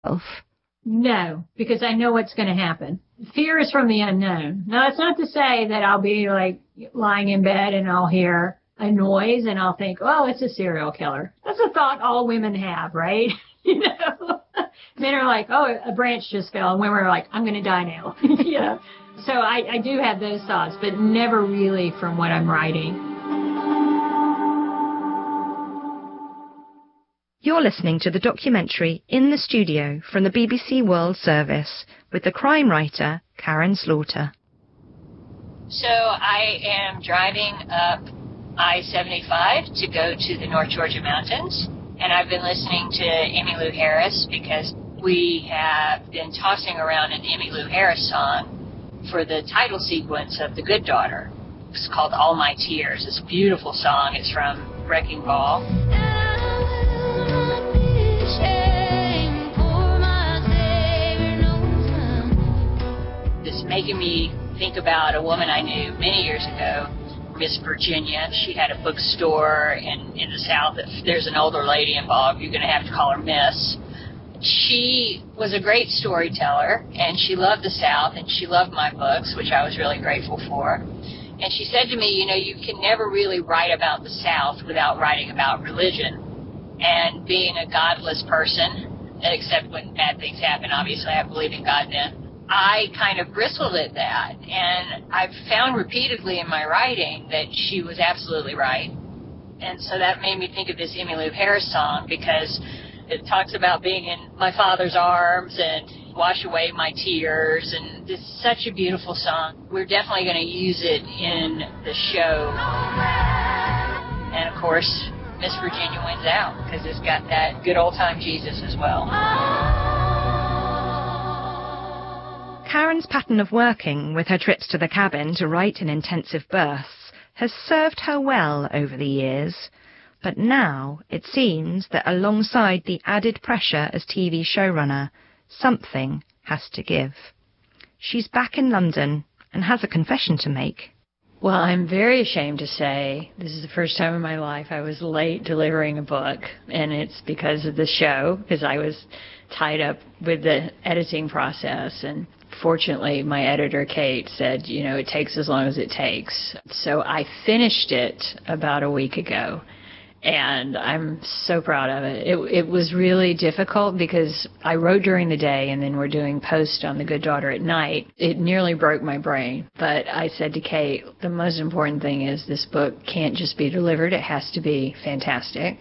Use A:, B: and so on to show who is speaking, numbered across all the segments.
A: No, because I know what's going to happen. Fear is from the unknown. Now, that's not to say that I'll be like lying in bed and I'll hear a noise and I'll think, oh, it's a serial killer. That's a thought all women have, right? You know, men are like, oh, a branch just fell. And women are like, I'm going to die now. You know, so I do have those thoughts, but never really from what I'm writing.
B: You're listening to the documentary In the Studio from the BBC World Service with the crime writer Karen Slaughter.
C: So I am driving up I-75 to go to the North Georgia mountains, and I've been listening to Emmylou Harris because we have been tossing around an Emmylou Harris song for the title sequence of The Good Daughter. It's called All My Tears. It's a beautiful song. It's from Wrecking Ball. It's making me think about a woman I knew many years ago, Miss Virginia. She had a bookstore in the South. If there's an older lady involved, you're going to have to call her Miss. She was a great storyteller, and she loved the South, and she loved my books, which I was really grateful for. And she said to me, you know, you can never really write about the South without writing about religion. And being a godless person, except when bad things happen, obviously I believe in God then, I kind of bristled at that. And I've found repeatedly in my writing that she was absolutely right. And so that made me think of this Emmylou Harris song, because it talks about being in my father's arms and wash away my tears. And it's such a beautiful song. We're definitely going to use it in the show. And, of course, Miss Virginia wins out because it's got that good old-time Jesus as well.
B: Karen's pattern of working with her trips to the cabin to write in intensive bursts has served her well over the years. But now it seems that alongside the added pressure as TV showrunner, something has to give. She's back in London and has a confession to make.
A: Well, I'm very ashamed to say this is the first time in my life I was late delivering a book, and it's because of the show, because I was tied up with the editing process. And fortunately, my editor, Kate, said, you know, it takes as long as it takes. So I finished it about a week ago. And I'm so proud of it. It was really difficult because I wrote during the day and then we're doing post on The Good Daughter at night. It nearly broke my brain. But I said to Kate, the most important thing is this book can't just be delivered. It has to be fantastic.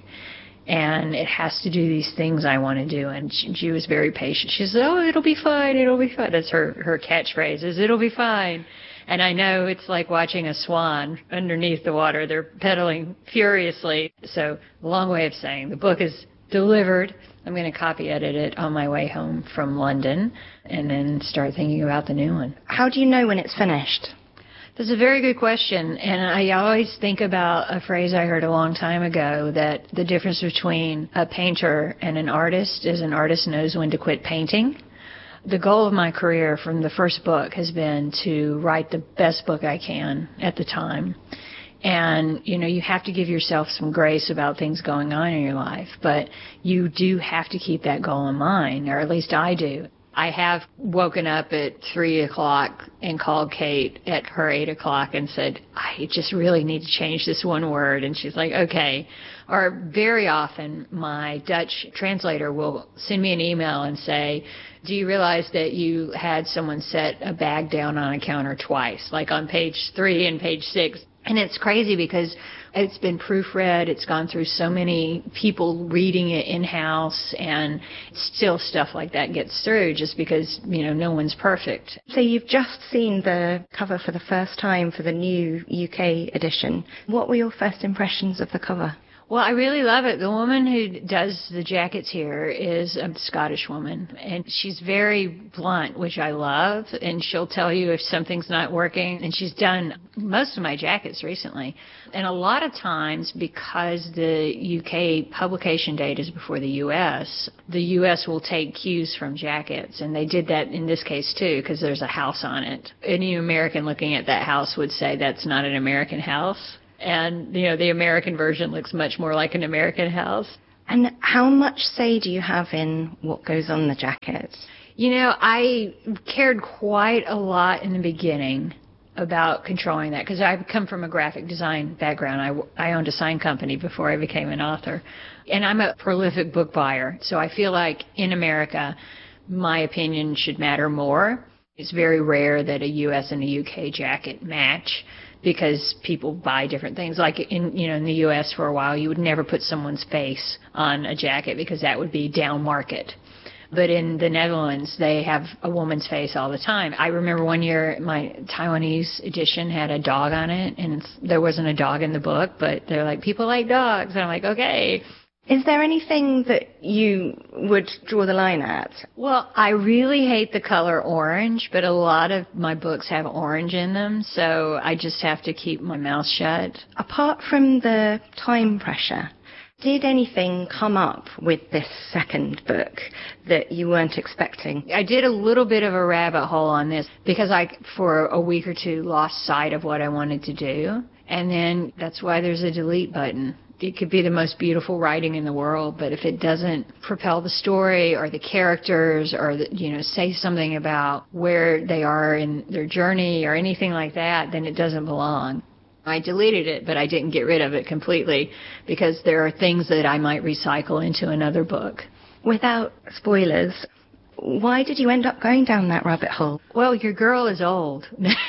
A: And it has to do these things I want to do. And she was very patient. She said, oh, it'll be fine. It'll be fine. That's her catchphrase is, it'll be fine. And I know it's like watching a swan underneath the water. They're pedaling furiously. So, long way of saying the book is delivered. I'm going to copy edit it on my way home from London and then start thinking about the new one.
B: How do you know when it's finished?
A: That's a very good question. And I always think about a phrase I heard a long time ago, that the difference between a painter and an artist is an artist knows when to quit painting. The goal of my career from the first book has been to write the best book I can at the time. And, you know, you have to give yourself some grace about things going on in your life, but you do have to keep that goal in mind, or at least I do. I have woken up at 3 o'clock and called Kate at her 8 o'clock and said, I just really need to change this one word. And she's like, okay. Or very often my Dutch translator will send me an email and say, do you realize that you had someone set a bag down on a counter twice, like on page 3 and page 6? And it's crazy because it's been proofread. It's gone through so many people reading it in-house, and still stuff like that gets through just because, you know, no one's perfect.
B: So you've just seen the cover for the first time for the new UK edition. What were your first impressions of the cover?
A: Well, I really love it. The woman who does the jackets here is a Scottish woman, and she's very blunt, which I love, and she'll tell you if something's not working, and she's done most of my jackets recently. And a lot of times, because the UK publication date is before the US will take cues from jackets, and they did that in this case too, because there's a house on it. Any American looking at that house would say that's not an American house. And, you know, the American version looks much more like an American house.
B: And how much say do you have in what goes on the jackets?
A: You know, I cared quite a lot in the beginning about controlling that because I've come from a graphic design background. I owned a sign company before I became an author. And I'm a prolific book buyer. So I feel like in America, my opinion should matter more. It's very rare that a U.S. and a U.K. jacket match because people buy different things. Like in the U.S. for a while, you would never put someone's face on a jacket because that would be down market. But in the Netherlands, they have a woman's face all the time. I remember one year my Taiwanese edition had a dog on it, and there wasn't a dog in the book, but they're like, people like dogs. And I'm like, okay.
B: Is there anything that you would draw the line at?
A: Well, I really hate the color orange, but a lot of my books have orange in them, so I just have to keep my mouth shut.
B: Apart from the time pressure, did anything come up with this second book that you weren't expecting?
A: I did a little bit of a rabbit hole on this because I, for a week or two, lost sight of what I wanted to do. And then that's why there's a delete button. It could be the most beautiful writing in the world, but if it doesn't propel the story or the characters or, say something about where they are in their journey or anything like that, then it doesn't belong. I deleted it, but I didn't get rid of it completely because there are things that I might recycle into another book.
B: Without spoilers, why did you end up going down that rabbit hole?
A: Well, your girl is old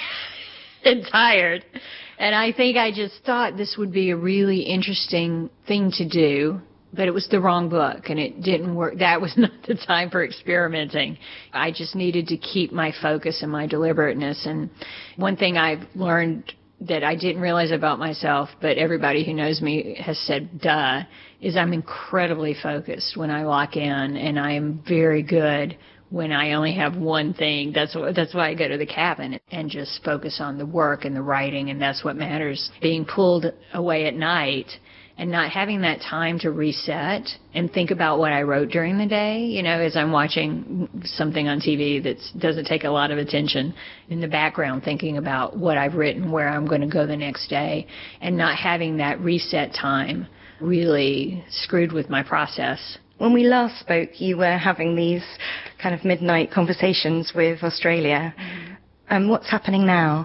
A: and tired. And I think I just thought this would be a really interesting thing to do, but it was the wrong book, and it didn't work. That was not the time for experimenting. I just needed to keep my focus and my deliberateness. And one thing I've learned that I didn't realize about myself, but everybody who knows me has said, duh, is I'm incredibly focused when I lock in, and I am very good when I only have one thing. That's why I go to the cabin and just focus on the work and the writing, and that's what matters. Being pulled away at night and not having that time to reset and think about what I wrote during the day, as I'm watching something on TV that doesn't take a lot of attention, in the background thinking about what I've written, where I'm going to go the next day, and not having that reset time really screwed with my process.
B: When we last spoke, you were having these kind of midnight conversations with Australia. What's happening now?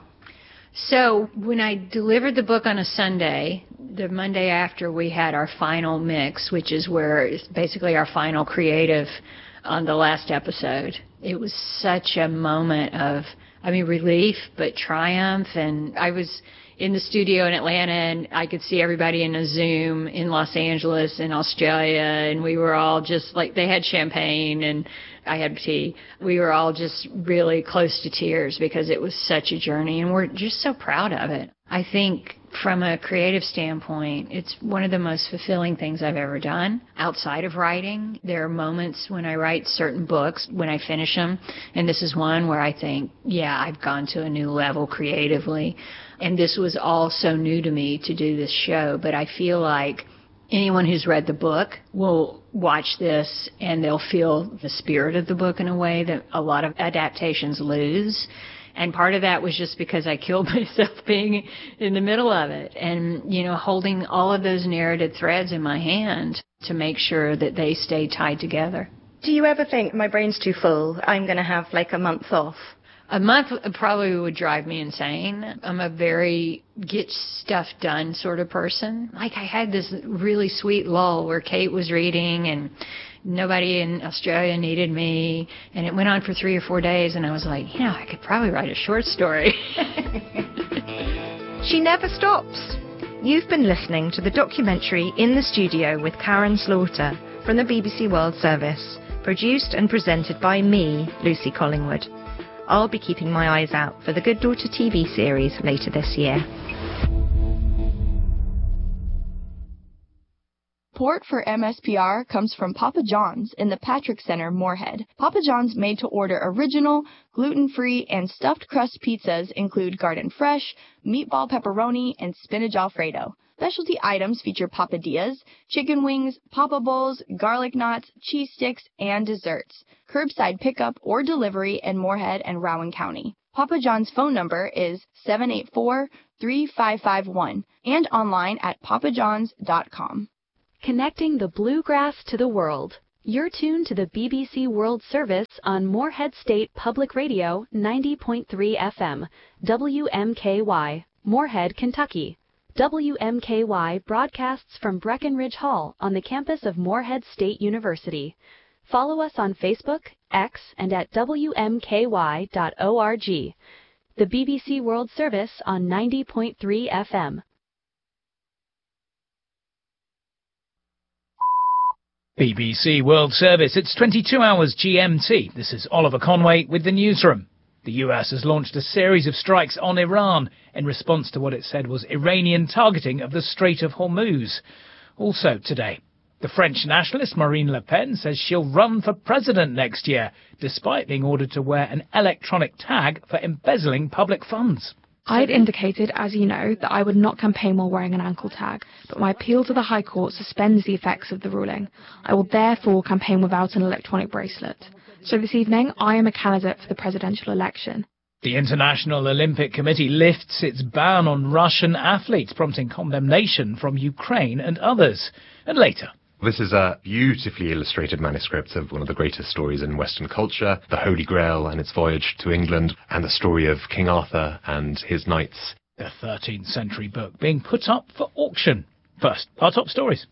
A: So when I delivered the book on a Sunday, the Monday after, we had our final mix, which is where it's basically our final creative on the last episode. It was such a moment of, relief, but triumph. And I was in the studio in Atlanta, and I could see everybody in a Zoom in Los Angeles and Australia, and we were all just like, they had champagne and I had tea. We were all just really close to tears because it was such a journey, and we're just so proud of it. I think from a creative standpoint, it's one of the most fulfilling things I've ever done outside of writing. There are moments when I write certain books, when I finish them, and this is one where I think, yeah, I've gone to a new level creatively. And this was all so new to me to do this show, but I feel like anyone who's read the book will watch this and they'll feel the spirit of the book in a way that a lot of adaptations lose. And part of that was just because I killed myself being in the middle of it and, holding all of those narrative threads in my hand to make sure that they stay tied together.
B: Do you ever think, my brain's too full, I'm going to have like a month off?
A: A month probably would drive me insane. I'm a very get stuff done sort of person. Like I had this really sweet lull where Kate was reading and nobody in Australia needed me. And it went on for 3 or 4 days and I was like, I could probably write a short story.
B: She never stops. You've been listening to the documentary In the Studio with Karen Slaughter from the BBC World Service, produced and presented by me, Lucy Collingwood. I'll be keeping my eyes out for the Good Daughter TV series later this year.
D: Support for MSPR comes from Papa John's in the Patrick Center, Moorhead. Papa John's made-to-order original, gluten-free, and stuffed crust pizzas include garden fresh, meatball pepperoni, and spinach Alfredo. Specialty items feature papadillas, chicken wings, papa bowls, garlic knots, cheese sticks, and desserts. Curbside pickup or delivery in Moorhead and Rowan County. Papa John's phone number is 784-3551 and online at papajohns.com.
E: connecting the bluegrass to the world. You're tuned to the BBC World Service on Morehead State Public Radio 90.3 FM, WMKY, Morehead, Kentucky. WMKY broadcasts from Breckenridge Hall on the campus of Morehead State University. Follow us on Facebook, X, and at WMKY.org. The BBC World Service on 90.3 FM.
F: BBC World Service. It's 22 hours GMT. This is Oliver Conway with the newsroom. The US has launched a series of strikes on Iran in response to what it said was Iranian targeting of the Strait of Hormuz. Also today, the French nationalist Marine Le Pen says she'll run for president next year, despite being ordered to wear an electronic tag for embezzling public funds.
G: I've indicated, as you know, that I would not campaign while wearing an ankle tag, but my appeal to the High Court suspends the effects of the ruling. I will therefore campaign without an electronic bracelet. So this evening, I am a candidate for the presidential election.
F: The International Olympic Committee lifts its ban on Russian athletes, prompting condemnation from Ukraine and others. And later,
H: this is a beautifully illustrated manuscript of one of the greatest stories in Western culture, the Holy Grail and its voyage to England, and the story of King Arthur and his knights.
F: The 13th century book being put up for auction. First, our top stories.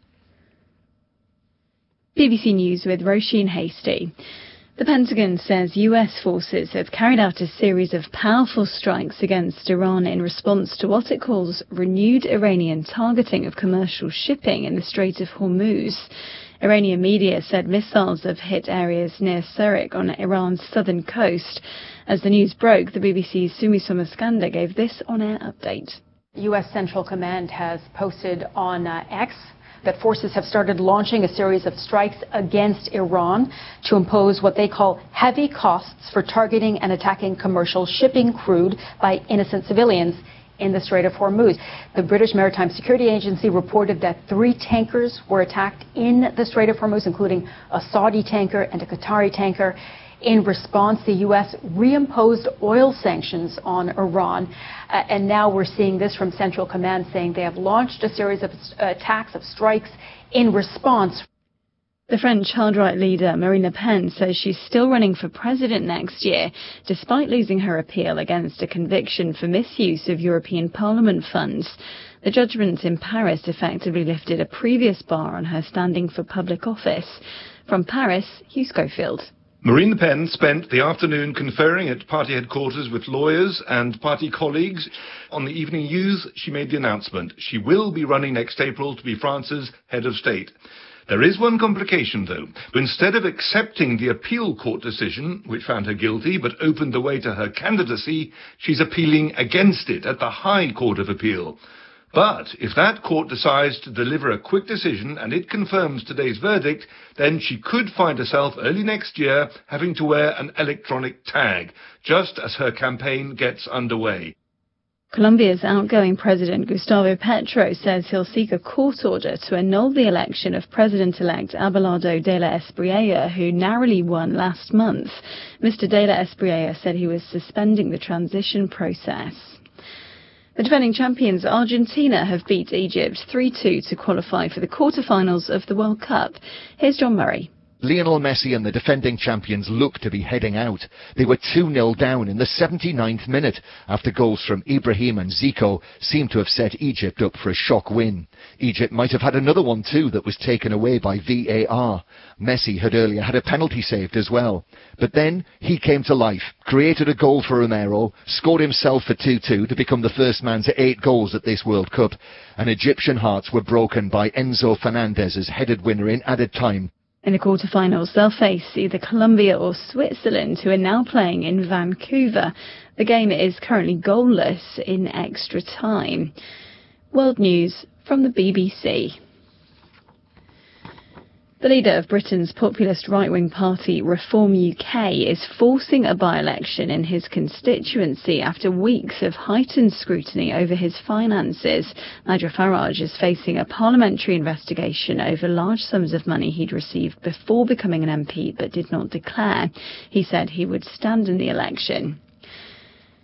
I: BBC News with Roisin Hasty. The Pentagon says US forces have carried out a series of powerful strikes against Iran in response to what it calls renewed Iranian targeting of commercial shipping in the Strait of Hormuz. Iranian media said missiles have hit areas near Surik on Iran's southern coast. As the news broke, the BBC's Sumi Somaskanda gave this on-air update.
J: U.S. Central Command has posted on X that forces have started launching a series of strikes against Iran to impose what they call heavy costs for targeting and attacking commercial shipping crude by innocent civilians in the Strait of Hormuz. The British Maritime Security Agency reported that 3 tankers were attacked in the Strait of Hormuz, including a Saudi tanker and a Qatari tanker. In response, the U.S. reimposed oil sanctions on Iran. And now we're seeing this from Central Command saying they have launched a series of attacks, of strikes in response.
I: The French hard-right leader Marine Le Pen says she's still running for president next year, despite losing her appeal against a conviction for misuse of European Parliament funds. The judgment in Paris effectively lifted a previous bar on her standing for public office. From Paris, Hugh Schofield.
K: Marine Le Pen spent the afternoon conferring at party headquarters with lawyers and party colleagues. On the evening news, she made the announcement. She will be running next April to be France's head of state. There is one complication, though. Instead of accepting the appeal court decision, which found her guilty but opened the way to her candidacy, she's appealing against it at the High Court of Appeal. But if that court decides to deliver a quick decision and it confirms today's verdict, then she could find herself early next year having to wear an electronic tag, just as her campaign gets underway.
I: Colombia's outgoing president Gustavo Petro says he'll seek a court order to annul the election of President-elect Abelardo de la Espriella, who narrowly won last month. Mr. de la Espriella said he was suspending the transition process. The defending champions Argentina have beat Egypt 3-2 to qualify for the quarter-finals of the World Cup. Here's John Murray.
L: Lionel Messi and the defending champions look to be heading out. They were 2-0 down in the 79th minute after goals from Ibrahim and Zico seemed to have set Egypt up for a shock win. Egypt might have had another one too that was taken away by VAR. Messi had earlier had a penalty saved as well. But then he came to life, created a goal for Romero, scored himself for 2-2 to become the first man to 8 goals at this World Cup. And Egyptian hearts were broken by Enzo Fernandez's headed winner in added time.
I: In the quarter-finals, they'll face either Colombia or Switzerland, who are now playing in Vancouver. The game is currently goalless in extra time. World News from the BBC. The leader of Britain's populist right-wing party, Reform UK, is forcing a by-election in his constituency after weeks of heightened scrutiny over his finances. Nigel Farage is facing a parliamentary investigation over large sums of money he'd received before becoming an MP but did not declare. He said he would stand in the election.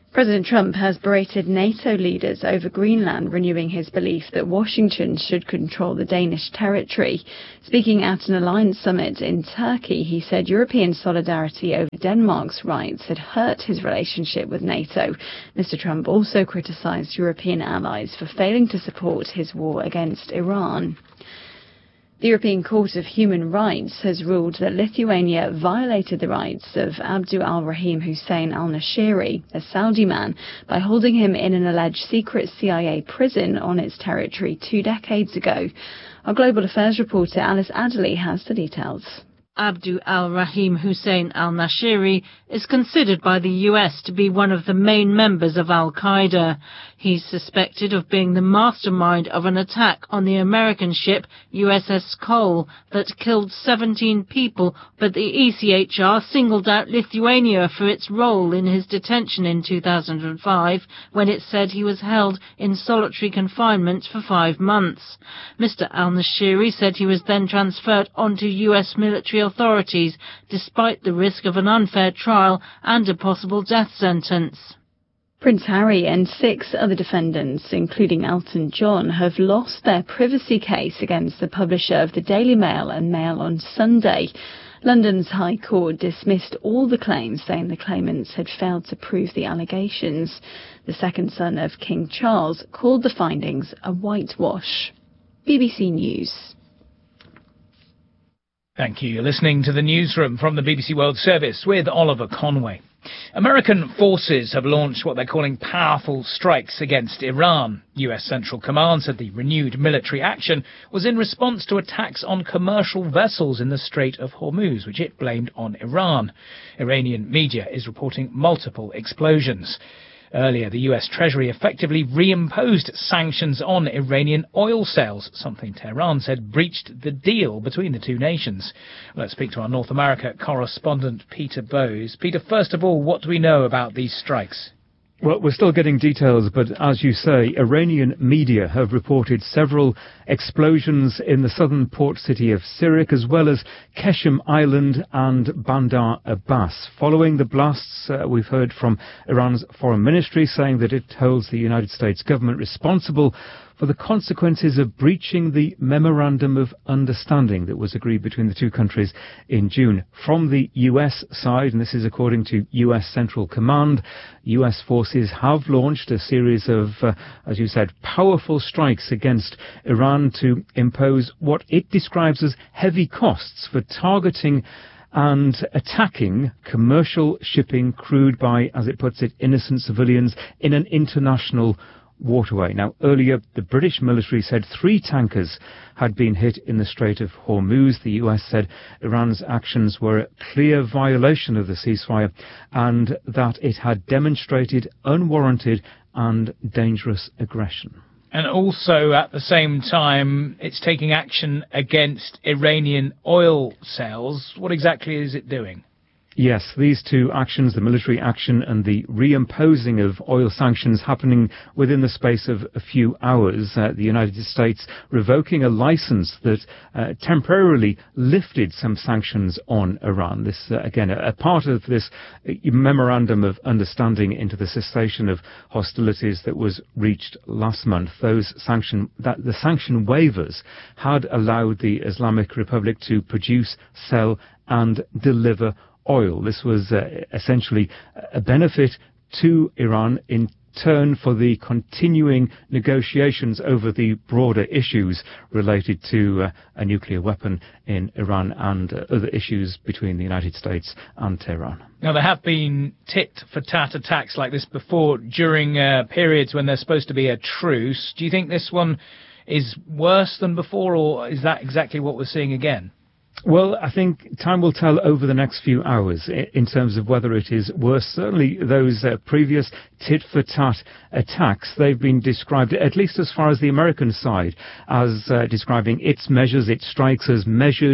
I: President Trump has berated NATO leaders over Greenland, renewing his belief that Washington should control the Danish territory. Speaking at an alliance summit in Turkey, he said European solidarity over Denmark's rights had hurt his relationship with NATO. Mr. Trump also criticised European allies for failing to support his war against Iran. The European Court of Human Rights has ruled that Lithuania violated the rights of Abdu al-Rahim Hussein al-Nashiri, a Saudi man, by holding him in an alleged secret CIA prison on its territory 2 decades ago. Our Global Affairs reporter Alice Adderley has the details.
M: Abdu al-Rahim Hussein al-Nashiri is considered by the US to be one of the main members of Al-Qaeda. He's suspected of being the mastermind of an attack on the American ship USS Cole that killed 17 people, but the ECHR singled out Lithuania for its role in his detention in 2005, when it said he was held in solitary confinement for 5 months. Mr. al-Nashiri said he was then transferred onto US military authorities, despite the risk of an unfair trial and a possible death sentence.
I: Prince Harry and 6 other defendants, including Elton John, have lost their privacy case against the publisher of the Daily Mail and Mail on Sunday. London's High Court dismissed all the claims, saying the claimants had failed to prove the allegations. The second son of King Charles called the findings a whitewash. BBC News.
F: Thank you. You're listening to the newsroom from the BBC World Service with Oliver Conway. American forces have launched what they're calling powerful strikes against Iran. US Central Command said the renewed military action was in response to attacks on commercial vessels in the Strait of Hormuz, which it blamed on Iran. Iranian media is reporting multiple explosions. Earlier, the US Treasury effectively reimposed sanctions on Iranian oil sales, something Tehran said breached the deal between the two nations. Let's speak to our North America correspondent, Peter Bowes. Peter, first of all, what do we know about these strikes?
N: Well, we're still getting details, but as you say, Iranian media have reported several explosions in the southern port city of Sirik, as well as Keshem Island and Bandar Abbas. Following the blasts, we've heard from Iran's foreign ministry saying that it holds the United States government responsible for the consequences of breaching the Memorandum of Understanding that was agreed between the two countries in June. From the US side, and this is according to US Central Command, US forces have launched a series of, as you said, powerful strikes against Iran to impose what it describes as heavy costs for targeting and attacking commercial shipping crewed by, as it puts it, innocent civilians in an international waterway. Now, earlier, the British military said 3 tankers had been hit in the Strait of Hormuz. The US said Iran's actions were a clear violation of the ceasefire and that it had demonstrated unwarranted and dangerous aggression.
F: And also, at the same time, it's taking action against Iranian oil sales. What exactly is it doing?
N: Yes, these two actions, the military action and the reimposing of oil sanctions, happening within the space of a few hours. The United States revoking a license that temporarily lifted some sanctions on Iran. This, again, a part of this memorandum of understanding into the cessation of hostilities that was reached last month. The sanction waivers had allowed the Islamic Republic to produce, sell and deliver oil. This was essentially a benefit to Iran in turn for the continuing negotiations over the broader issues related to a nuclear weapon in Iran and other issues between the United States and Tehran.
F: Now, there have been tit-for-tat attacks like this before during periods when there's supposed to be a truce. Do you think this one is worse than before, or is that exactly what we're seeing again?
N: Well, I think time will tell over the next few hours in terms of whether it is worse. Certainly those previous tit-for-tat attacks, they've been described, at least as far as the American side, as describing its measures, its strikes as measured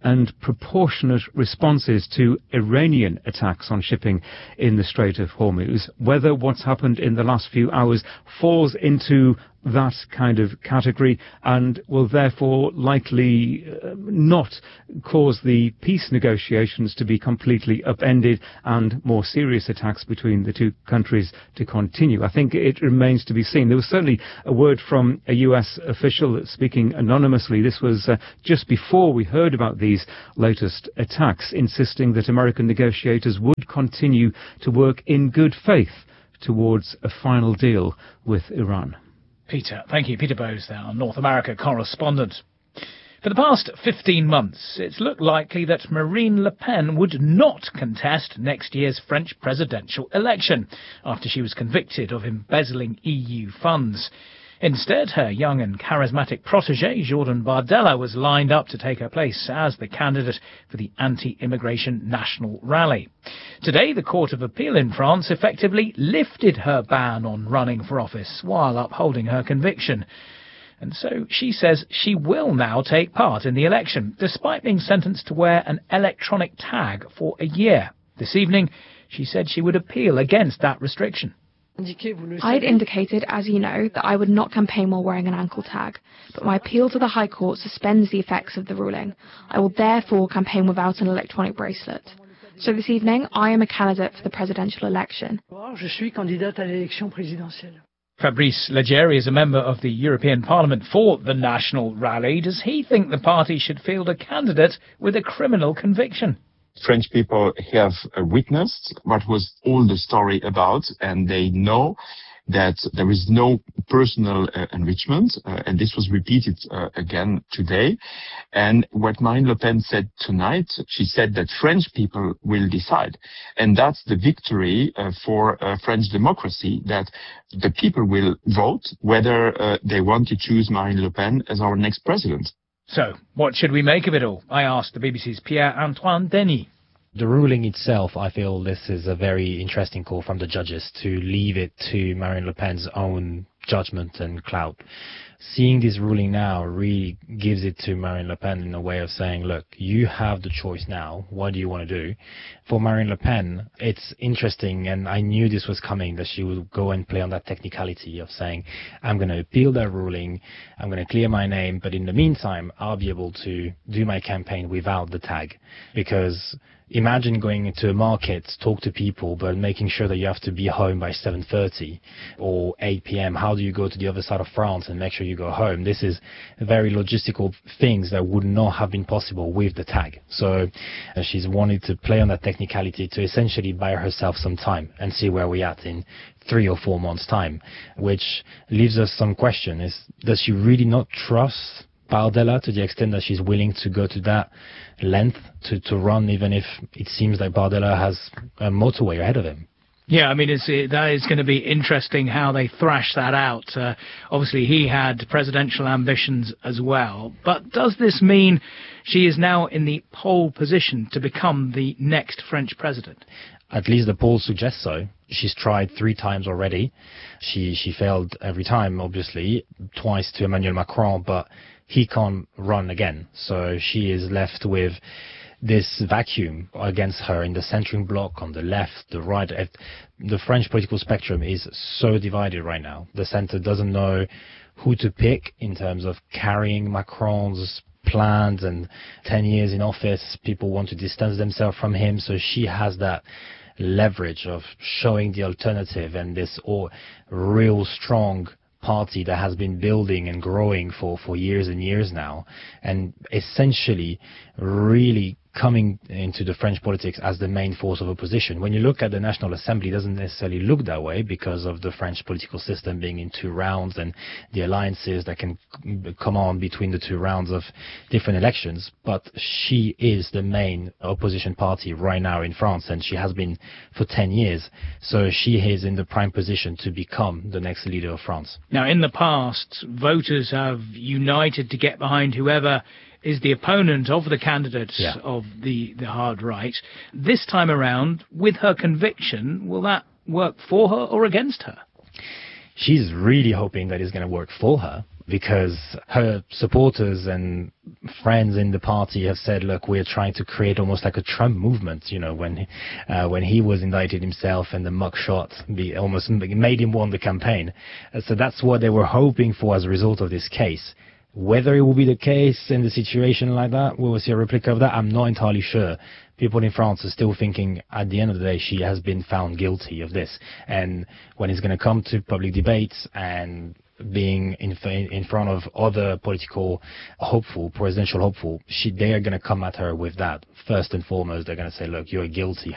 N: and proportionate responses to Iranian attacks on shipping in the Strait of Hormuz, whether what's happened in the last few hours falls into that kind of category and will therefore likely not cause the peace negotiations to be completely upended and more serious attacks between the two countries to continue. I think it remains to be seen. There was certainly a word from a US official speaking anonymously. This was just before we heard about these latest attacks, insisting that American negotiators would continue to work in good faith towards a final deal with Iran.
F: Peter, thank you. Peter Bowes there, our North America correspondent. For the past 15 months, it's looked likely that Marine Le Pen would not contest next year's French presidential election after she was convicted of embezzling EU funds. Instead, her young and charismatic protégé, Jordan Bardella, was lined up to take her place as the candidate for the anti-immigration National Rally. Today, the Court of Appeal in France effectively lifted her ban on running for office while upholding her conviction. And so she says she will now take part in the election, despite being sentenced to wear an electronic tag for a year. This evening, she said she would appeal against that restriction.
G: I had indicated, as you know, that I would not campaign while wearing an ankle tag, but my appeal to the High Court suspends the effects of the ruling. I will therefore campaign without an electronic bracelet. So this evening, I am a candidate for the presidential election.
F: Fabrice Leggeri is a member of the European Parliament for the National Rally. Does he think the party should field a candidate with a criminal conviction?
O: French people have witnessed what was all the story about, and they know that there is no personal enrichment, and this was repeated again today. And what Marine Le Pen said tonight, she said that French people will decide. And that's the victory for French democracy, that the people will vote whether they want to choose Marine Le Pen as our next president.
F: So, what should we make of it all? I asked the BBC's Pierre-Antoine Denis.
P: The ruling itself, I feel this is a very interesting call from the judges to leave it to Marine Le Pen's own judgment and clout. Seeing this ruling now really gives it to Marine Le Pen in a way of saying, look, you have the choice now. What do you want to do? For Marine Le Pen, it's interesting, and I knew this was coming, that she would go and play on that technicality of saying, I'm going to appeal that ruling, I'm going to clear my name, but in the meantime, I'll be able to do my campaign without the tag. Because imagine going into a market, talk to people, but making sure that you have to be home by 7:30 or 8 p.m. How do you go to the other side of France and make sure you go home? This is very logistical things that would not have been possible with the tag. So she's wanted to play on that technicality to essentially buy herself some time and see where we're at in 3 or 4 months' time, which leaves us some question. Does she really not trust Bardella to the extent that she's willing to go to that length to run, even if it seems like Bardella has a motorway ahead of him?
F: Yeah, I mean, that is going to be interesting how they thrash that out. Obviously, he had presidential ambitions as well. But does this mean she is now in the pole position to become the next French president?
P: At least the polls suggest so. She's tried 3 times already. She failed every time, obviously, twice to Emmanuel Macron, but he can't run again. So she is left with this vacuum against her in the centering bloc, on the left, the right. The French political spectrum is so divided right now. The centre doesn't know who to pick in terms of carrying Macron's plans, and 10 years in office, people want to distance themselves from him. So she has that leverage of showing the alternative and this real strong party that has been building and growing for years and years now, and essentially really coming into the French politics as the main force of opposition. When you look at the National Assembly, it doesn't necessarily look that way because of the French political system being in 2 rounds and the alliances that can come on between the 2 rounds of different elections. But she is the main opposition party right now in France, and she has been for 10 years. So she is in the prime position to become the next leader of France.
F: Now, in the past, voters have united to get behind whoever is the opponent of the candidate of the hard right. This time around, with her conviction, will that work for her or against her?
P: She's really hoping that it's going to work for her. because her supporters and friends in the party have said, look, we're trying to create almost like a Trump movement, when he was indicted himself and the mugshot almost made him won the campaign. So that's what they were hoping for as a result of this case. Whether it will be the case in the situation like that, we will see a replica of that, I'm not entirely sure. People in France are still thinking, at the end of the day, she has been found guilty of this. And when it's going to come to public debates and being in front of other presidential hopeful, they are going to come at her with that. First and foremost, they're going to say, look, you're guilty.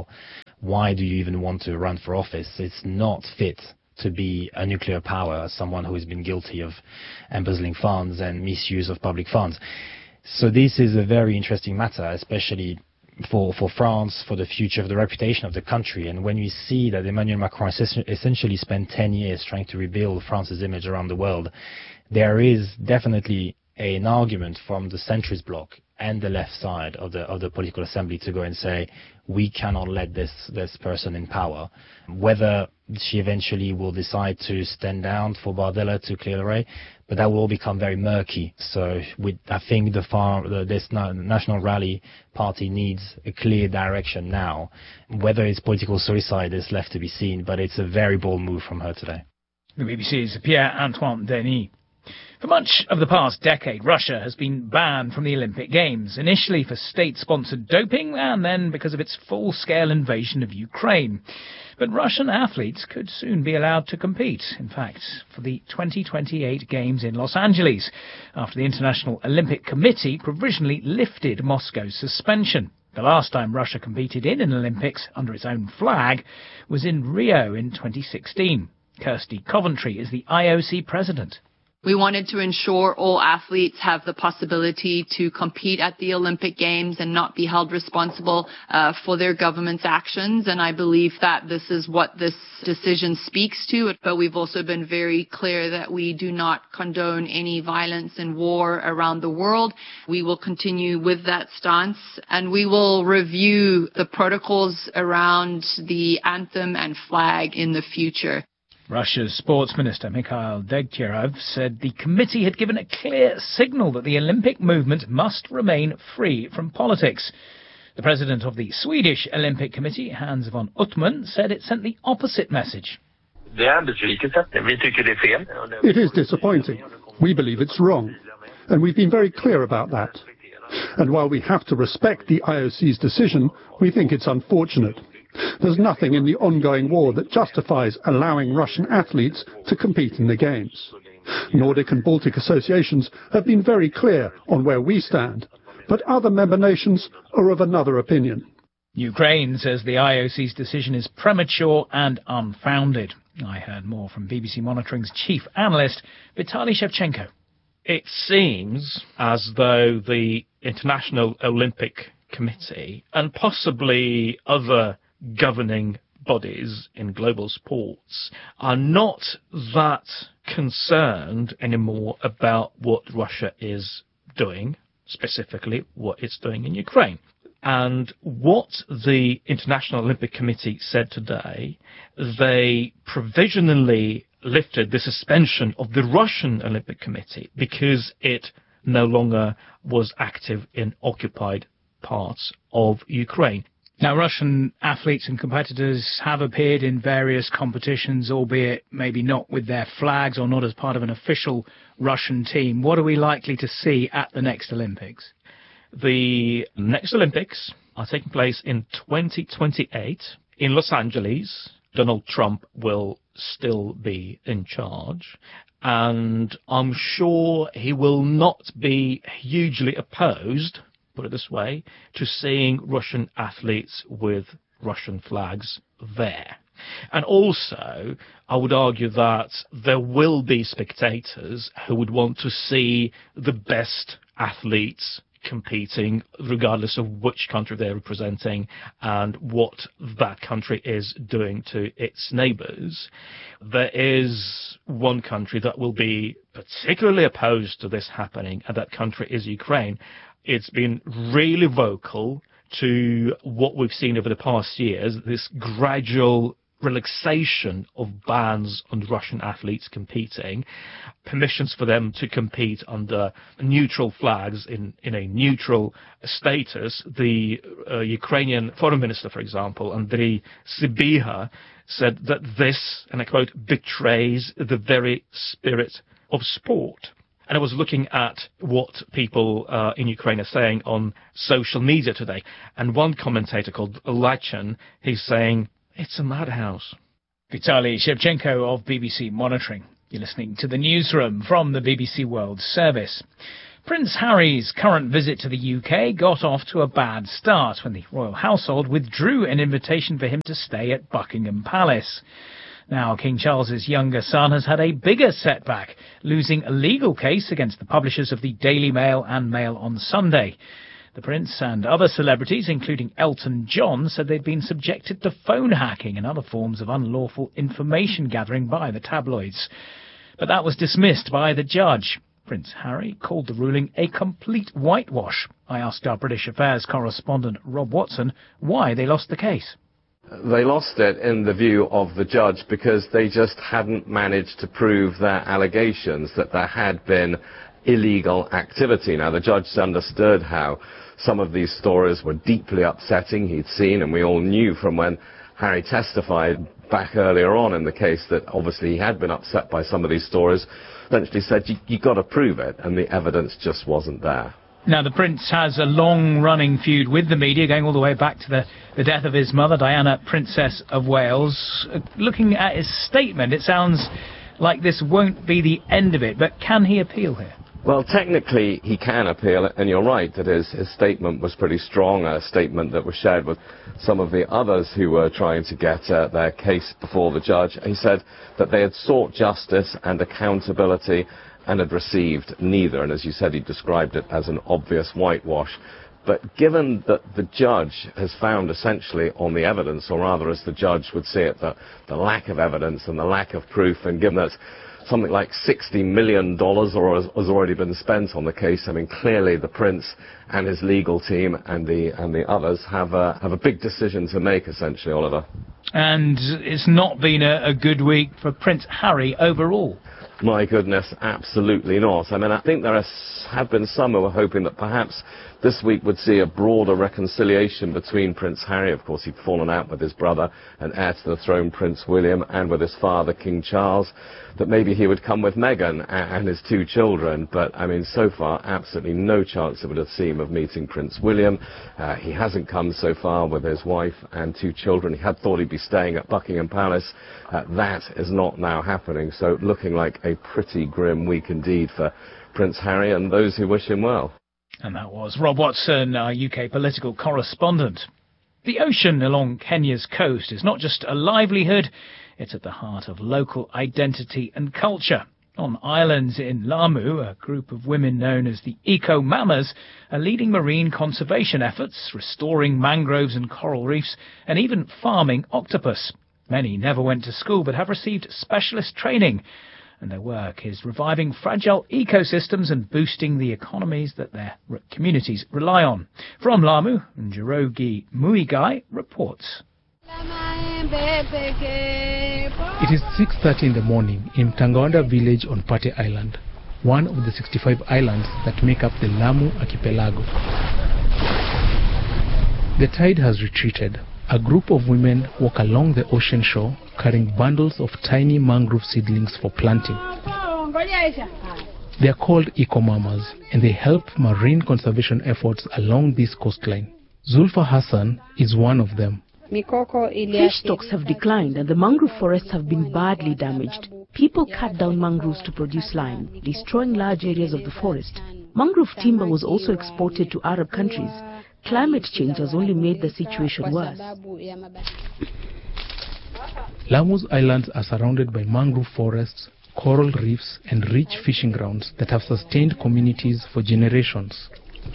P: Why do you even want to run for office? It's not fit to be a nuclear power as someone who has been guilty of embezzling funds and misuse of public funds. So this is a very interesting matter, especially for France, for the future of the reputation of the country. And when we see that Emmanuel Macron essentially spent 10 years trying to rebuild France's image around the world, there is definitely an argument from the centrist bloc and the left side of the political assembly to go and say, we cannot let this person in power. Whether she eventually will decide to stand down for Bardella to clear the way, but that will become very murky. So I think this National Rally party needs a clear direction now. Whether it's political suicide is left to be seen, but it's a very bold move from her today.
F: The BBC's Pierre-Antoine Denis. For much of the past decade, Russia has been banned from the Olympic Games, initially for state-sponsored doping and then because of its full-scale invasion of Ukraine. But Russian athletes could soon be allowed to compete, in fact, for the 2028 Games in Los Angeles, after the International Olympic Committee provisionally lifted Moscow's suspension. The last time Russia competed in an Olympics under its own flag was in Rio in 2016. Kirsty Coventry is the IOC president.
Q: We wanted to ensure all athletes have the possibility to compete at the Olympic Games and not be held responsible for their government's actions. And I believe that this is what this decision speaks to. But we've also been very clear that we do not condone any violence and war around the world. We will continue with that stance, and we will review the protocols around the anthem and flag in the future.
F: Russia's sports minister Mikhail Degtyarev said the committee had given a clear signal that the Olympic movement must remain free from politics. The president of the Swedish Olympic Committee, Hans von Uttmann, said it sent the opposite message.
R: It is disappointing. We believe it's wrong, and we've been very clear about that. And while we have to respect the IOC's decision, we think it's unfortunate. There's nothing in the ongoing war that justifies allowing Russian athletes to compete in the Games. Nordic and Baltic associations have been very clear on where we stand, but other member nations are of another opinion.
F: Ukraine says the IOC's decision is premature and unfounded. I heard more from BBC Monitoring's chief analyst, Vitaly Shevchenko.
S: It seems as though the International Olympic Committee and possibly other governing bodies in global sports are not that concerned anymore about what Russia is doing, specifically what it's doing in Ukraine. And what the International Olympic Committee said today, they provisionally lifted the suspension of the Russian Olympic Committee because it no longer was active in occupied parts of Ukraine.
F: Now, Russian athletes and competitors have appeared in various competitions, albeit maybe not with their flags or not as part of an official Russian team. What are we likely to see at the next Olympics?
S: The next Olympics are taking place in 2028 in Los Angeles. Donald Trump will still be in charge, and I'm sure he will not be hugely opposed, put it this way, to seeing Russian athletes with Russian flags there. And also, I would argue that there will be spectators who would want to see the best athletes competing, regardless of which country they're representing and what that country is doing to its neighbours. There is one country that will be particularly opposed to this happening, and that country is Ukraine. It's been really vocal to what we've seen over the past years, this gradual relaxation of bans on Russian athletes competing, permissions for them to compete under neutral flags in a neutral status. The Ukrainian foreign minister, for example, Andriy Sybiha, said that this, and I quote, betrays the very spirit of sport. And I was looking at what people in Ukraine are saying on social media today. And one commentator called Lachin, he's saying, it's a madhouse.
F: Vitaly Shevchenko of BBC Monitoring. You're listening to the newsroom from the BBC World Service. Prince Harry's current visit to the UK got off to a bad start when the royal household withdrew an invitation for him to stay at Buckingham Palace. Now, King Charles's younger son has had a bigger setback, losing a legal case against the publishers of the Daily Mail and Mail on Sunday. The Prince and other celebrities, including Elton John, said they'd been subjected to phone hacking and other forms of unlawful information gathering by the tabloids. But that was dismissed by the judge. Prince Harry called the ruling a complete whitewash. I asked our British Affairs correspondent Rob Watson why they lost the case.
T: They lost it in the view of the judge because they just hadn't managed to prove their allegations that there had been illegal activity. Now, the judge understood how some of these stories were deeply upsetting. He'd seen, and we all knew from when Harry testified back earlier on in the case, that obviously he had been upset by some of these stories. Essentially said, you got to prove it, and the evidence just wasn't there.
F: Now, the Prince has a long-running feud with the media, going all the way back to the death of his mother, Diana, Princess of Wales. Looking at his statement, it sounds like this won't be the end of it, but can he appeal here?
T: Well, technically, he can appeal, and you're right that his statement was pretty strong, a statement that was shared with some of the others who were trying to get their case before the judge. He said that they had sought justice and accountability and had received neither, and as you said, he described it as an obvious whitewash. But given that the judge has found essentially on the evidence, or rather as the judge would see it, the lack of evidence and the lack of proof, and given that something like $60 million has already been spent on the case, I mean, clearly the Prince and his legal team and the others have a big decision to make, essentially, Oliver.
F: And it's not been a good week for Prince Harry overall.
T: My goodness, absolutely not. I mean, I think there have been some who were hoping that perhaps this week would see a broader reconciliation between Prince Harry. Of course, he'd fallen out with his brother and heir to the throne, Prince William, and with his father, King Charles, that maybe he would come with Meghan and his two children. But, I mean, so far, absolutely no chance it would have seemed of meeting Prince William. He hasn't come so far with his wife and two children. He had thought he'd be staying at Buckingham Palace. That is not now happening. So looking like a pretty grim week indeed for Prince Harry and those who wish him well.
F: And that was Rob Watson, our UK political correspondent. The ocean along Kenya's coast is not just a livelihood, it's at the heart of local identity and culture. On islands in Lamu, a group of women known as the Eco Mamas are leading marine conservation efforts, restoring mangroves and coral reefs, and even farming octopus. Many never went to school but have received specialist training, and their work is reviving fragile ecosystems and boosting the economies that their communities rely on. From Lamu, Njoroge Muigai reports.
U: It is 6:30 in the morning in Tangawanda village on Pate Island, one of the 65 islands that make up the Lamu archipelago. The tide has retreated. A group of women walk along the ocean shore carrying bundles of tiny mangrove seedlings for planting. They are called Eco-Mamas, and they help marine conservation efforts along this coastline. Zulfa Hassan is one of them.
V: Fish stocks have declined and the mangrove forests have been badly damaged. People cut down mangroves to produce lime, destroying large areas of the forest. Mangrove timber was also exported to Arab countries. Climate change has only made the situation worse.
U: Lamu's islands are surrounded by mangrove forests, coral reefs, and rich fishing grounds that have sustained communities for generations.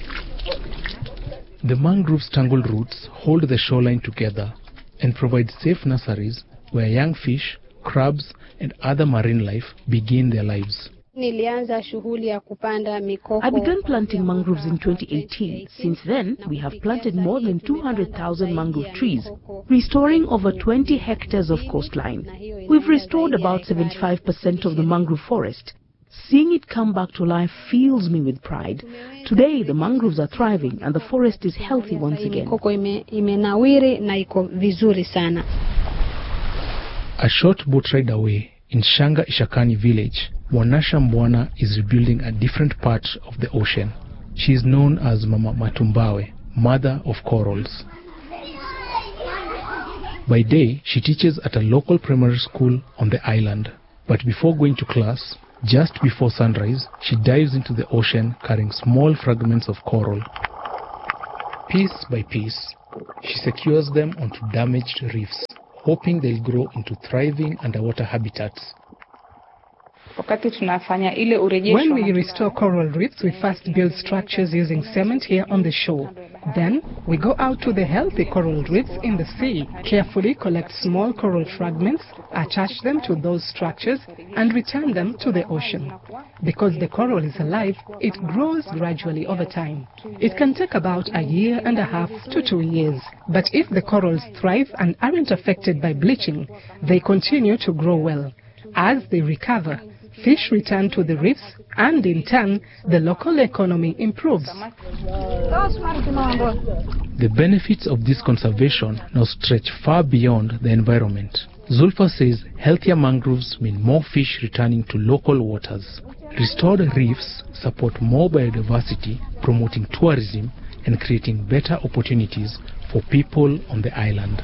U: The mangrove's tangled roots hold the shoreline together and provide safe nurseries where young fish, crabs, and other marine life begin their lives.
V: I began planting mangroves in 2018. Since then, we have planted more than 200,000 mangrove trees, restoring over 20 hectares of coastline. We've restored about 75% of the mangrove forest. Seeing it come back to life fills me with pride. Today, the mangroves are thriving and the forest is healthy once again.
U: A short boat ride away, in Shanga Ishakani village, Mwanasha Mbwana is rebuilding a different part of the ocean. She is known as Mama Matumbawe, mother of corals. By day, she teaches at a local primary school on the island. But before going to class, just before sunrise, she dives into the ocean carrying small fragments of coral. Piece by piece, she secures them onto damaged reefs, hoping they'll grow into thriving underwater habitats.
A: When we restore coral reefs, we first build structures using cement here on the shore. Then, we go out to the healthy coral reefs in the sea, carefully collect small coral fragments, attach them to those structures, and return them to the ocean. Because the coral is alive, it grows gradually over time. It can take about 1.5 years to 2 years. But if the corals thrive and aren't affected by bleaching, they continue to grow well. As they recover, fish return to the reefs, and in turn, the local economy improves.
U: The benefits of this conservation now stretch far beyond the environment. Zulfa says healthier mangroves mean more fish returning to local waters. Restored reefs support more biodiversity, promoting tourism and creating better opportunities for people on the island.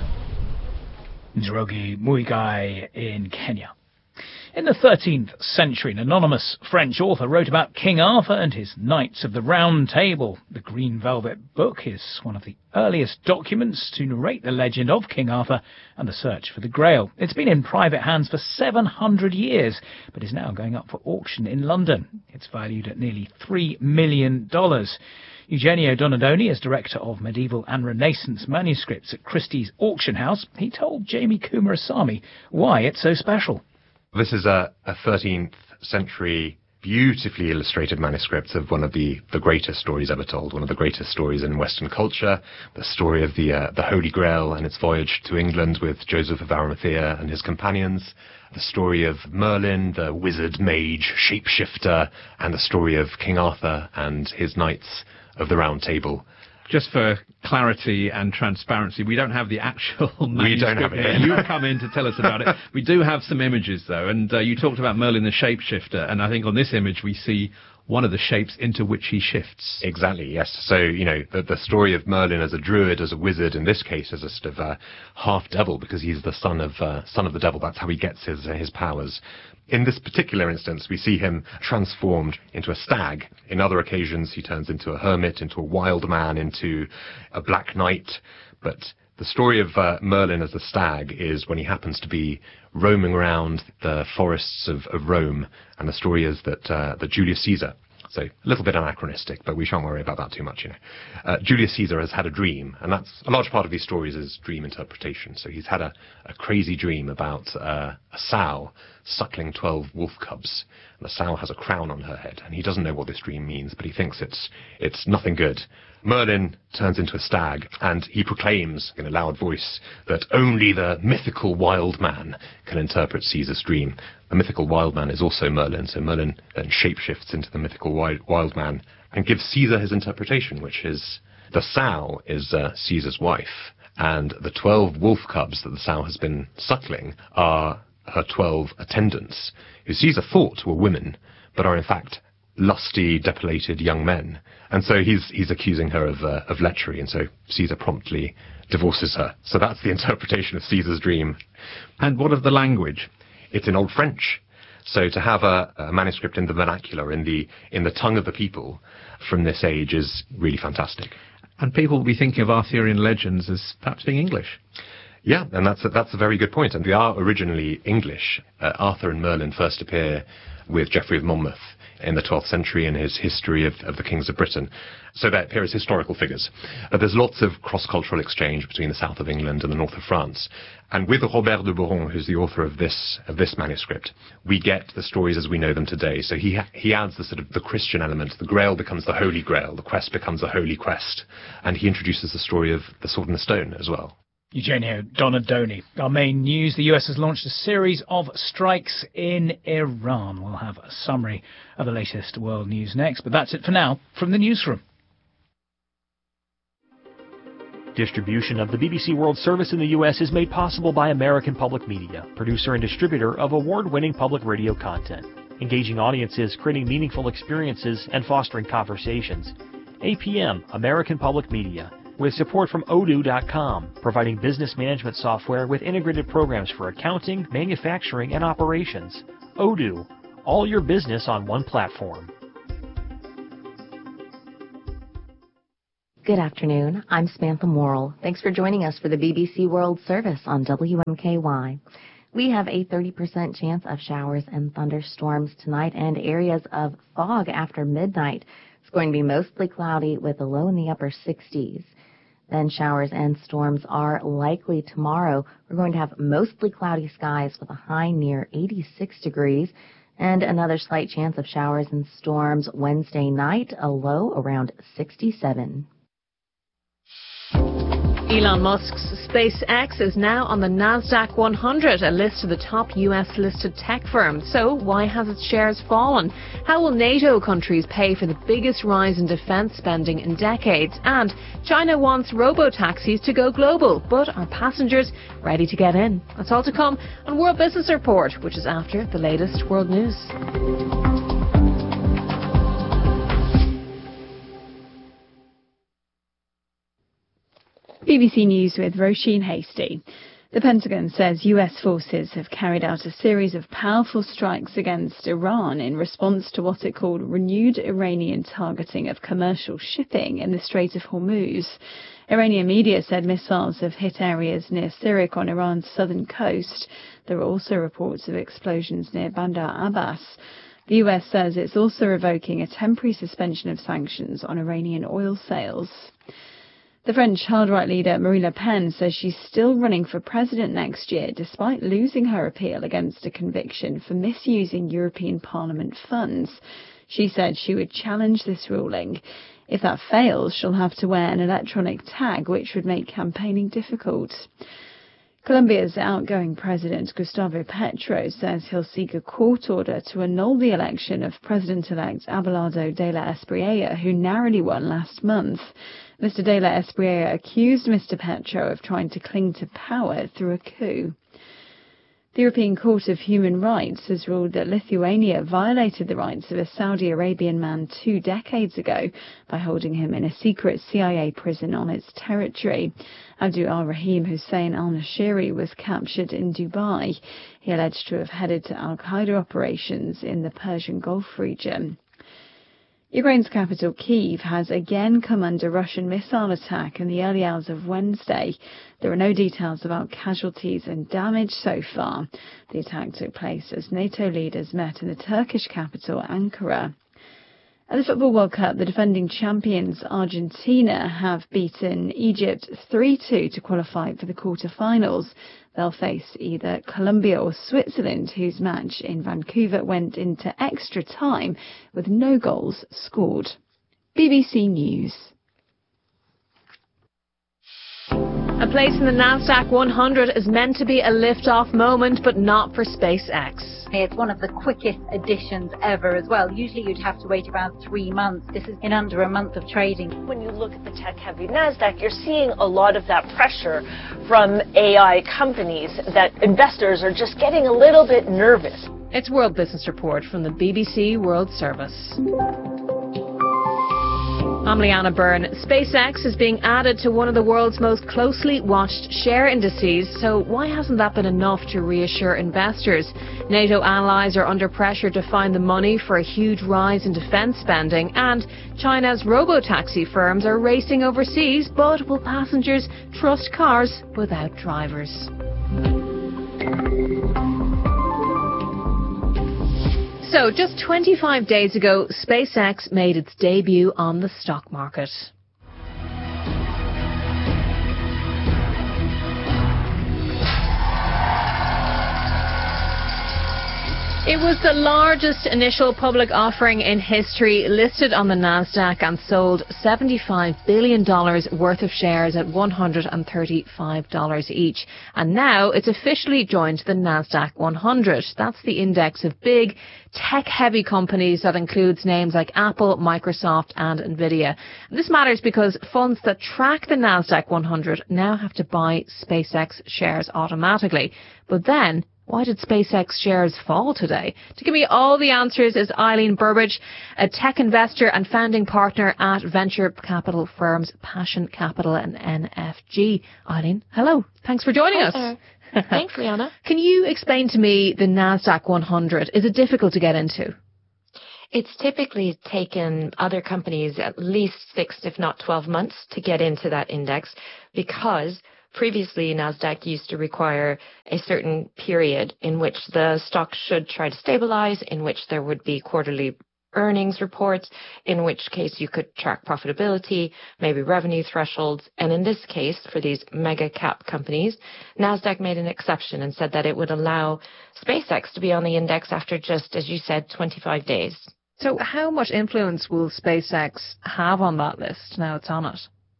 F: Njoroge Muigai in Kenya. In the 13th century, an anonymous French author wrote about King Arthur and his Knights of the Round Table. The Green Velvet Book is one of the earliest documents to narrate the legend of King Arthur and the search for the Grail. It's been in private hands for 700 years, but is now going up for auction in London. It's valued at nearly $3 million. Eugenio Donadoni is Director of Medieval and Renaissance Manuscripts at Christie's Auction House. He told Jamie Kumarasamy why it's so special.
H: This is a 13th century beautifully illustrated manuscript of one of the greatest stories ever told, one of the greatest stories in Western culture, the story of the Holy Grail and its voyage to England with Joseph of Arimathea and his companions, the story of Merlin, the wizard, mage, shapeshifter, and the story of King Arthur and his Knights of the Round Table.
C: Just for clarity and transparency, we don't have the actual manuscript.
H: We don't have it.
C: You've come in to tell us about it. We do have some images, though, and you talked about Merlin the shapeshifter, and I think on this image we see one of the shapes into which he shifts.
H: Exactly, yes. So, you know, the story of Merlin as a druid, as a wizard, in this case as a sort of half-devil, because he's the son of the devil. That's how he gets his powers. In this particular instance, we see him transformed into a stag. In other occasions, he turns into a hermit, into a wild man, into a black knight. But the story of Merlin as a stag is when he happens to be roaming around the forests of Rome. And the story is that Julius Caesar, so a little bit anachronistic, but we shan't worry about that too much, you know. Julius Caesar has had a dream, and that's a large part of these stories is dream interpretation. So he's had a crazy dream about a sow suckling 12 wolf cubs. And the sow has a crown on her head, and he doesn't know what this dream means, but he thinks it's nothing good. Merlin turns into a stag, and he proclaims in a loud voice that only the mythical wild man can interpret Caesar's dream. The mythical wild man is also Merlin, so Merlin then shapeshifts into the mythical wild man and gives Caesar his interpretation, which is the sow is Caesar's wife, and the 12 wolf cubs that the sow has been suckling are her 12 attendants, who Caesar thought were women, but are in fact lusty, depilated young men. And so he's accusing her of lechery, and so Caesar promptly divorces her. So that's the interpretation of Caesar's dream.
C: And what of the language?
H: It's in Old French. So to have a manuscript in the vernacular, in the tongue of the people from this age is really fantastic.
C: And people will be thinking of Arthurian legends as perhaps being English.
H: Yeah, and that's a very good point. And they are originally English. Arthur and Merlin first appear with Geoffrey of Monmouth in the 12th century in his History of the Kings of Britain. So that here is historical figures. There's lots of cross-cultural exchange between the south of England and the north of France. And with Robert de Boron, who's the author of this manuscript, we get the stories as we know them today. So he adds the sort of the Christian element. The Grail becomes the Holy Grail. The quest becomes a holy quest. And he introduces the story of the Sword and the Stone as well.
F: Eugenio Donadoni. Our main news, the US has launched a series of strikes in Iran. We'll have a summary of the latest world news next, but that's it for now from the newsroom.
B: Distribution of the BBC World Service in the U.S. is made possible by American Public Media, producer and distributor of award-winning public radio content, engaging audiences, creating meaningful experiences, and fostering conversations. APM, American Public Media, with support from Odoo.com, providing business management software with integrated programs for accounting, manufacturing, and operations. Odoo, all your business on one platform.
D: Good afternoon. I'm Samantha Morrill. Thanks for joining us for the BBC World Service on WMKY. We have a 30% chance of showers and thunderstorms tonight and areas of fog after midnight. It's going to be mostly cloudy with a low in the upper 60s. Then showers and storms are likely tomorrow. We're going to have mostly cloudy skies with a high near 86 degrees and another slight chance of showers and storms Wednesday night, a low around 67.
W: Elon Musk's SpaceX is now on the NASDAQ 100, a list of the top US-listed tech firms. So why has its shares fallen? How will NATO countries pay for the biggest rise in defense spending in decades? And China wants robo-taxis to go global, but are passengers ready to get in? That's all to come on World Business Report, which is after the latest world news.
I: BBC News with Roisin Hastie. The Pentagon says US forces have carried out a series of powerful strikes against Iran in response to what it called renewed Iranian targeting of commercial shipping in the Strait of Hormuz. Iranian media said missiles have hit areas near Sirik on Iran's southern coast. There are also reports of explosions near Bandar Abbas. The US says it's also revoking a temporary suspension of sanctions on Iranian oil sales. The French hard-right leader Marine Le Pen says she's still running for president next year despite losing her appeal against a conviction for misusing European Parliament funds. She said she would challenge this ruling. If that fails, she'll have to wear an electronic tag, which would make campaigning difficult. Colombia's outgoing president, Gustavo Petro, says he'll seek a court order to annul the election of President-elect Abelardo de la Espriella, who narrowly won last month. Mr. de la Espriella accused Mr. Petro of trying to cling to power through a coup. The European Court of Human Rights has ruled that Lithuania violated the rights of a Saudi Arabian man 2 decades ago by holding him in a secret CIA prison on its territory. Abdul al-Rahim Hussein al-Nashiri was captured in Dubai. He alleged to have headed to al-Qaeda operations in the Persian Gulf region. Ukraine's capital, Kyiv, has again come under Russian missile attack in the early hours of Wednesday. There are no details about casualties and damage so far. The attack took place as NATO leaders met in the Turkish capital, Ankara. At the Football World Cup, the defending champions Argentina have beaten Egypt 3-2 to qualify for the quarter-finals. They'll face either Colombia or Switzerland, whose match in Vancouver went into extra time with no goals scored. BBC News.
W: A place in the NASDAQ 100 is meant to be a lift-off moment, but not for SpaceX.
X: It's one of the quickest additions ever as well. Usually you'd have to wait about 3 months. This is in under a month of trading.
Y: When you look at the tech-heavy NASDAQ, you're seeing a lot of that pressure from AI companies that investors are just getting a little bit nervous.
W: It's World Business Report from the BBC World Service. I'm Leanna Byrne. SpaceX is being added to one of the world's most closely watched share indices, so why hasn't that been enough to reassure investors? NATO allies are under pressure to find the money for a huge rise in defense spending, and China's robo-taxi firms are racing overseas, but will passengers trust cars without drivers? So, just 25 days ago, SpaceX made its debut on the stock market. It was the largest initial public offering in history, listed on the Nasdaq and sold $75 billion worth of shares at $135 each. And now it's officially joined the Nasdaq 100. That's the index of big, tech-heavy companies that includes names like Apple, Microsoft and Nvidia. And this matters because funds that track the Nasdaq 100 now have to buy SpaceX shares automatically. But then, why did SpaceX shares fall today? To give me all the answers is Eileen Burbidge, a tech investor and founding partner at venture capital firms Passion Capital and NFG. Eileen, hello. Thanks for joining us.
E: Thanks, Liana.
W: Can you explain to me the Nasdaq 100? Is it difficult to get into?
E: It's typically taken other companies at least 6, if not 12 months to get into that index because previously, NASDAQ used to require a certain period in which the stock should try to stabilize, in which there would be quarterly earnings reports, in which case you could track profitability, maybe revenue thresholds. And in this case, for these mega cap companies, NASDAQ made an exception and said that it would allow SpaceX to be on the index after just, as you said, 25 days.
W: So how much influence will SpaceX have on that list now it's on it?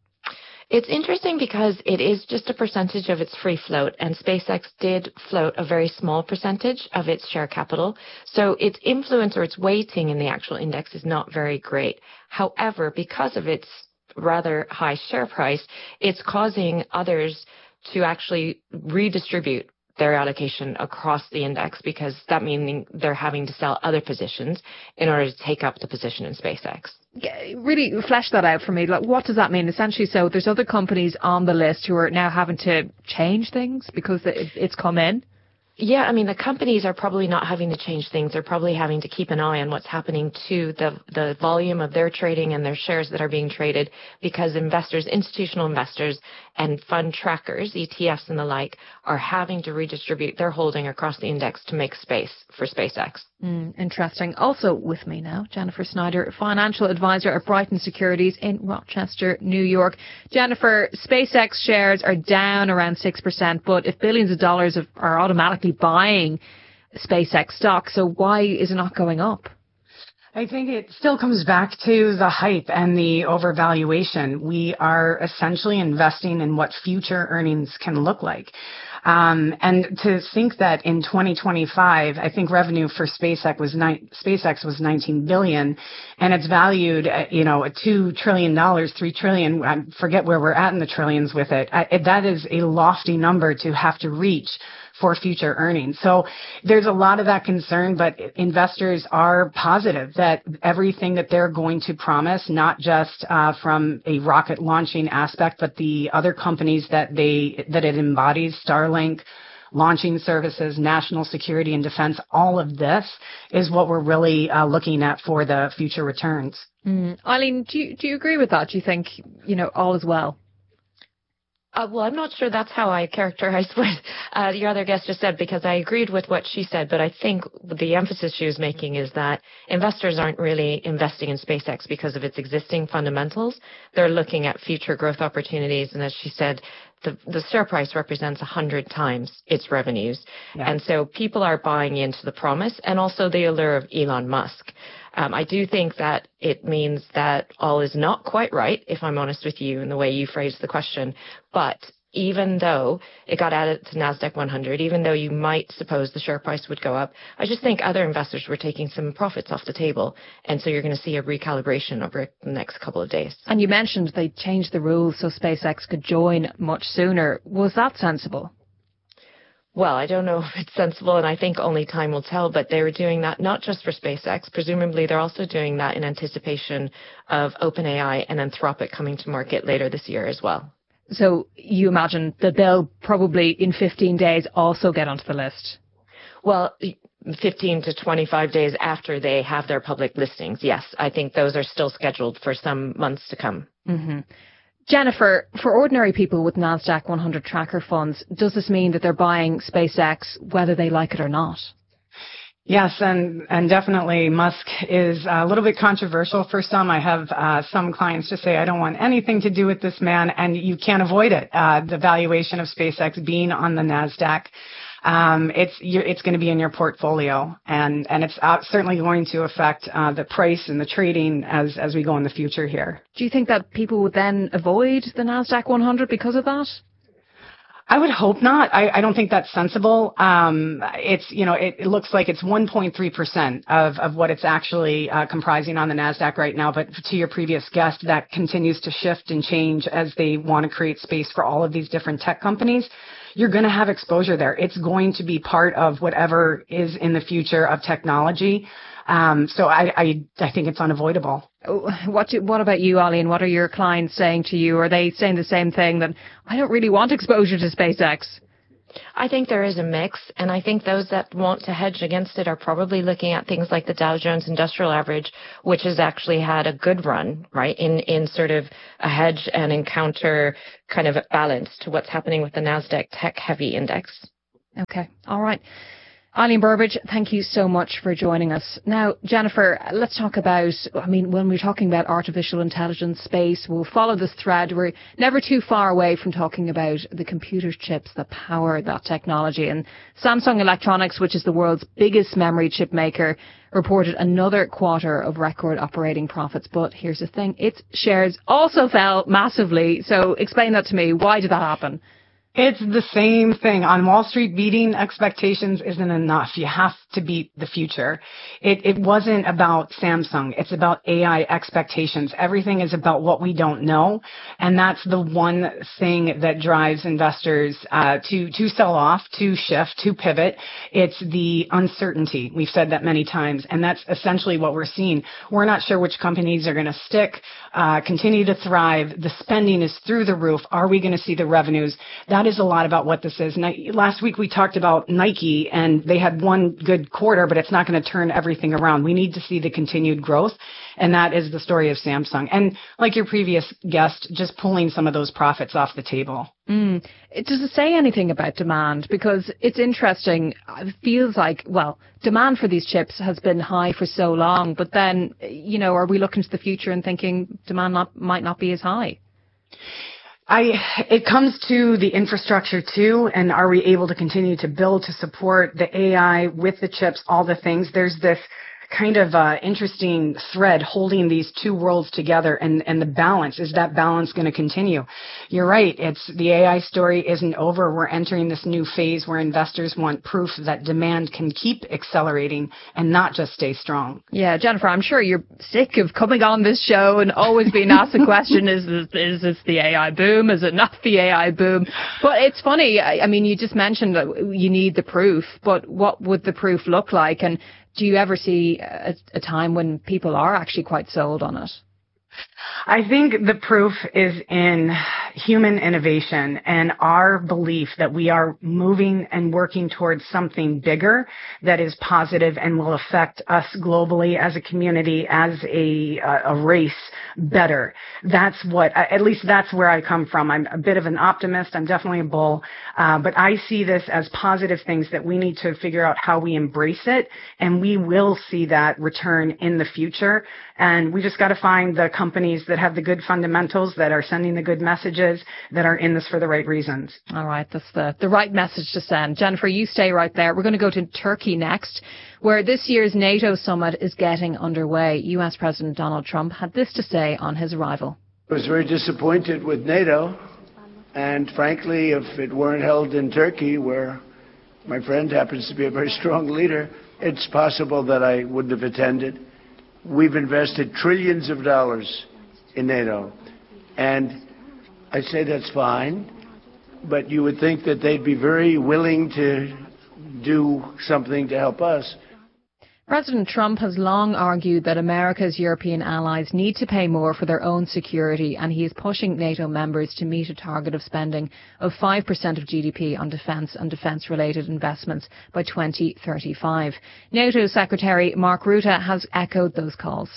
E: It's interesting because it is just a percentage of its free float, and SpaceX did float a very small percentage of its share capital. So its influence or its weighting in the actual index is not very great. However, because of its rather high share price, it's causing others to actually redistribute their allocation across the index, because that means they're having to sell other positions in order to take up the position in SpaceX.
W: Really flesh that out for me. Like, what does that mean? Essentially, so there's other companies on the list who are now having to change things because it's come in?
E: Yeah, I mean, the companies are probably not having to change things. They're probably having to keep an eye on what's happening to the volume of their trading and their shares that are being traded, because investors, institutional investors and fund trackers, ETFs and the like, are having to redistribute their holding across the index to make space for SpaceX.
W: Interesting. Also with me now, Jennifer Snyder, financial advisor at Brighton Securities in Rochester, New York. Jennifer, SpaceX shares are down around 6%, but if billions of dollars are automatically buying SpaceX stock, so why is it not going up?
J: I think it still comes back to the hype and the overvaluation. We are essentially investing in what future earnings can look like. And to think that in 2025, I think revenue for SpaceX was $19 billion, and it's valued at, $2 trillion, $3 trillion. I forget where we're at in the trillions with it. That is a lofty number to have to reach for future earnings. So there's a lot of that concern, but investors are positive that everything that they're going to promise, not just from a rocket launching aspect, but the other companies that it embodies, Starlink, launching services, national security and defense, all of this is what we're really looking at for the future returns.
W: Eileen, do you agree with that? Do you think, all is well?
E: Well, I'm not sure that's how I characterized what your other guest just said, because I agreed with what she said, but I think the emphasis she was making is that investors aren't really investing in SpaceX because of its existing fundamentals. They're looking at future growth opportunities, and as she said, the share price represents 100 times its revenues. Yeah. And so people are buying into the promise and also the allure of Elon Musk. I do think that it means that all is not quite right, if I'm honest with you, in the way you phrased the question. But even though it got added to NASDAQ 100, even though you might suppose the share price would go up, I just think other investors were taking some profits off the table. And so you're going to see a recalibration over the next couple of days.
W: And you mentioned they changed the rules so SpaceX could join much sooner. Was that sensible?
E: Well, I don't know if it's sensible, and I think only time will tell, but they were doing that not just for SpaceX. Presumably, they're also doing that in anticipation of OpenAI and Anthropic coming to market later this year as well.
W: So you imagine that they'll probably, in 15 days, also get onto the list?
E: Well, 15 to 25 days after they have their public listings, yes. I think those are still scheduled for some months to come.
W: Mm-hmm. Jennifer, for ordinary people with NASDAQ 100 tracker funds, does this mean that they're buying SpaceX whether they like it or not?
J: Yes, and definitely Musk is a little bit controversial for some. I have some clients just say, I don't want anything to do with this man, and you can't avoid it. The valuation of SpaceX being on the NASDAQ, it's going to be in your portfolio, and it's certainly going to affect the price and the trading as we go in the future here.
W: Do you think that people would then avoid the NASDAQ 100 because of that?
J: I would hope not. I don't think that's sensible. It looks like it's 1.3% of what it's actually comprising on the NASDAQ right now. But to your previous guest, that continues to shift and change as they want to create space for all of these different tech companies. You're going to have exposure there. It's going to be part of whatever is in the future of technology. So I think it's unavoidable.
W: What about you, Eileen? What are your clients saying to you? Are they saying the same thing, that I don't really want exposure to SpaceX?
E: I think there is a mix, and I think those that want to hedge against it are probably looking at things like the Dow Jones Industrial Average, which has actually had a good run, right, in sort of a hedge and encounter kind of balance to what's happening with the NASDAQ tech-heavy index.
W: Okay, all right. Eileen Burbidge, thank you so much for joining us. Now, Jennifer, let's talk about, when we're talking about artificial intelligence space, we'll follow this thread. We're never too far away from talking about the computer chips that power that technology. And Samsung Electronics, which is the world's biggest memory chip maker, reported another quarter of record operating profits. But here's the thing, its shares also fell massively. So explain that to me. Why did that happen?
J: It's the same thing. On Wall Street, beating expectations isn't enough. You have to beat the future. It wasn't about Samsung. It's about AI expectations. Everything is about what we don't know. And that's the one thing that drives investors to sell off, to shift, to pivot. It's the uncertainty. We've said that many times. And that's essentially what we're seeing. We're not sure which companies are going to stick, continue to thrive. The spending is through the roof. Are we going to see the revenues? That is a lot about what this is. Last week we talked about Nike, and they had one good quarter, but it's not going to turn everything around. We need to see the continued growth, and that is the story of Samsung. And like your previous guest, just pulling some of those profits off the table.
W: Does it say anything about demand? Because it's interesting. It feels like, demand for these chips has been high for so long, but then, are we looking to the future and thinking demand might not be as high?
J: It comes to the infrastructure too, and are we able to continue to build to support the AI with the chips, all the things. There's this kind of interesting thread holding these two worlds together, and the balance. Is that balance going to continue? You're right. It's the AI story isn't over. We're entering this new phase where investors want proof that demand can keep accelerating and not just stay strong.
W: Yeah, Jennifer, I'm sure you're sick of coming on this show and always being asked the question, is this the AI boom? Is it not the AI boom? But it's funny. You just mentioned that you need the proof, but what would the proof look like? And do you ever see a time when people are actually quite sold on it?
J: I think the proof is in human innovation and our belief that we are moving and working towards something bigger that is positive and will affect us globally as a community, as a race better. That's at least that's where I come from. I'm a bit of an optimist. I'm definitely a bull. But I see this as positive things that we need to figure out how we embrace it. And we will see that return in the future. And we just got to find the companies that have the good fundamentals, that are sending the good messages, that are in this for the right reasons.
W: All right. That's the right message to send. Jennifer, you stay right there. We're going to go to Turkey next, where this year's NATO summit is getting underway. U.S. President Donald Trump had this to say on his arrival.
G: I was very disappointed with NATO. And frankly, if it weren't held in Turkey, where my friend happens to be a very strong leader, it's possible that I wouldn't have attended. We've invested trillions of dollars in NATO. And I say that's fine, but you would think that they'd be very willing to do something to help us.
W: President Trump has long argued that America's European allies need to pay more for their own security, and he is pushing NATO members to meet a target of spending of 5% of GDP on defence and defence-related investments by 2035. NATO Secretary Mark Rutte has echoed those calls.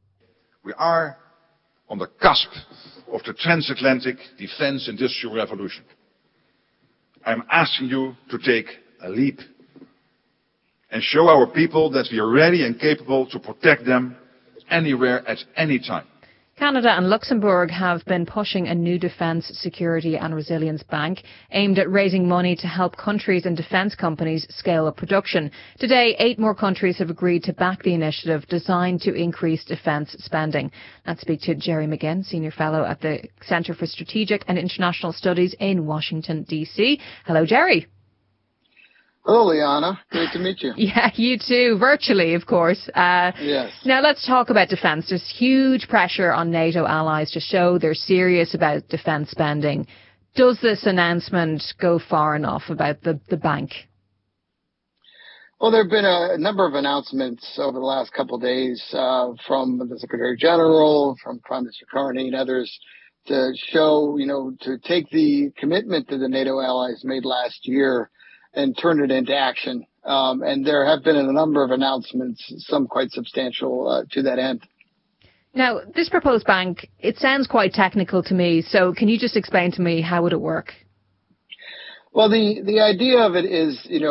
K: We are on the cusp of the transatlantic defence industrial revolution. I'm asking you to take a leap and show our people that we are ready and capable to protect them anywhere at any time.
W: Canada and Luxembourg have been pushing a new defence, security and resilience bank aimed at raising money to help countries and defence companies scale up production. Today, 8 more countries have agreed to back the initiative designed to increase defence spending. Let's speak to Jerry McGinn, Senior Fellow at the Centre for Strategic and International Studies in Washington, D.C. Hello, Jerry.
L: Hello, Liana. Great to meet you.
W: Yeah, you too. Virtually, of course.
L: Yes.
W: Now, let's talk about defence. There's huge pressure on NATO allies to show they're serious about defence spending. Does this announcement go far enough about the bank?
L: Well, there have been a number of announcements over the last couple of days from the Secretary General, from Prime Minister Carney and others to show, to take the commitment that the NATO allies made last year and turn it into action. And there have been a number of announcements, some quite substantial to that end.
W: Now, this proposed bank, it sounds quite technical to me. So can you just explain to me how would it work?
L: Well, the idea of it is,